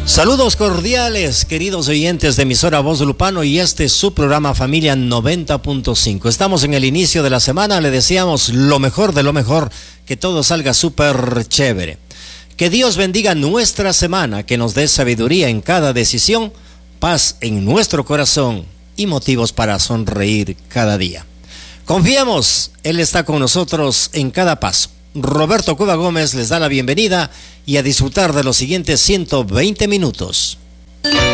Saludos cordiales, queridos oyentes de emisora Voz Lupano, y este es su programa Familia 90.5. Estamos en el inicio de la semana, le deseamos lo mejor de lo mejor, que todo salga súper chévere. Que Dios bendiga nuestra semana, que nos dé sabiduría en cada decisión, paz en nuestro corazón y motivos para sonreír cada día. Confiemos, Él está con nosotros en cada paso. Roberto Cueva Gómez les da la bienvenida y a disfrutar de los siguientes 120 minutos.